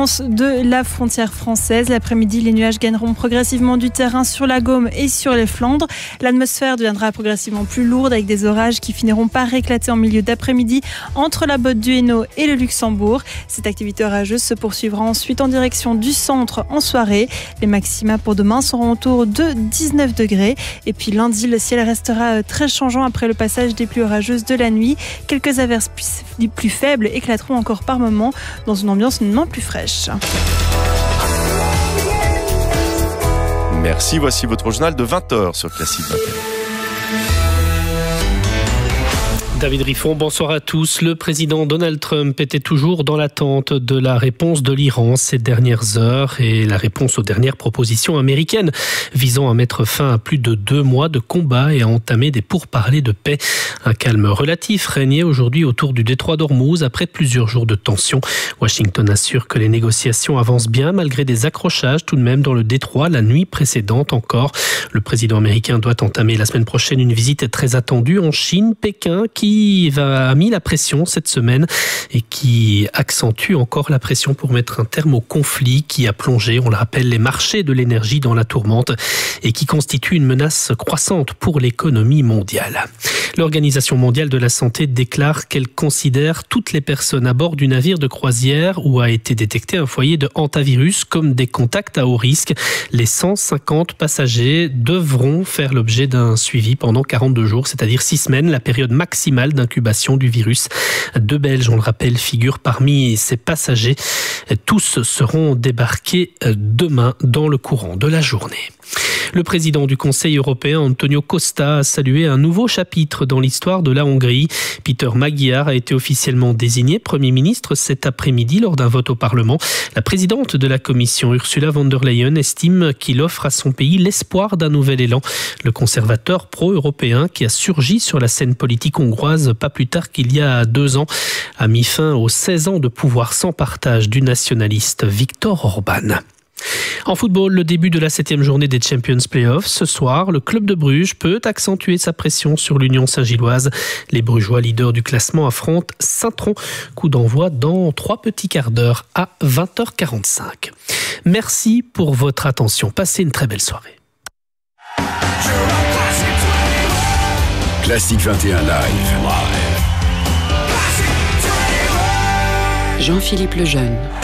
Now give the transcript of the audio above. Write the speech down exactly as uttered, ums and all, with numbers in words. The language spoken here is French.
l'ambiance de la frontière française. L'après-midi, les nuages gagneront progressivement du terrain sur la Gaume et sur les Flandres. L'atmosphère deviendra progressivement plus lourde avec des orages qui finiront par éclater en milieu d'après-midi entre la Botte du Hainaut et le Luxembourg. Cette activité orageuse se poursuivra ensuite en direction du centre en soirée. Les maxima pour demain seront autour de dix-neuf degrés. Et puis lundi, le ciel restera très changeant après le passage des pluies orageuses de la nuit. Quelques averses plus faibles éclateront encore par moments dans une ambiance nettement plus fraîche. Merci, voici votre journal de vingt heures sur Classique vingt et un. David Riffon, bonsoir à tous. Le président Donald Trump était toujours dans l'attente de la réponse de l'Iran ces dernières heures et la réponse aux dernières propositions américaines visant à mettre fin à plus de deux mois de combat et à entamer des pourparlers de paix. Un calme relatif régnait aujourd'hui autour du détroit d'Ormuz après plusieurs jours de tension. Washington assure que les négociations avancent bien malgré des accrochages tout de même dans le détroit la nuit précédente encore. Le président américain doit entamer la semaine prochaine une visite très attendue en Chine, Pékin, qui qui va, a mis la pression cette semaine et qui accentue encore la pression pour mettre un terme au conflit qui a plongé, on le rappelle, les marchés de l'énergie dans la tourmente et qui constitue une menace croissante pour l'économie mondiale. L'Organisation mondiale de la santé déclare qu'elle considère toutes les personnes à bord du navire de croisière où a été détecté un foyer de hantavirus comme des contacts à haut risque. Les cent cinquante passagers devront faire l'objet d'un suivi pendant quarante-deux jours, c'est-à-dire six semaines, la période maximale d'incubation du virus. Deux Belges, on le rappelle, figurent parmi ces passagers. Tous seront débarqués demain dans le courant de la journée. Le président du Conseil européen, Antonio Costa, a salué un nouveau chapitre dans l'histoire de la Hongrie. Peter Magyar a été officiellement désigné Premier ministre cet après-midi lors d'un vote au Parlement. La présidente de la Commission, Ursula von der Leyen, estime qu'il offre à son pays l'espoir d'un nouvel élan. Le conservateur pro-européen, qui a surgi sur la scène politique hongroise pas plus tard qu'il y a deux ans, a mis fin aux seize ans de pouvoir sans partage du nationaliste Viktor Orban. En football, le début de la septième journée des Champions Playoffs. Ce soir, le club de Bruges peut accentuer sa pression sur l'Union Saint-Gilloise. Les Brugeois, leaders du classement, affrontent Saint-Tron. Coup d'envoi dans trois petits quarts d'heure à vingt heures quarante-cinq. Merci pour votre attention. Passez une très belle soirée. Classique vingt et un live. Jean-Philippe Lejeune.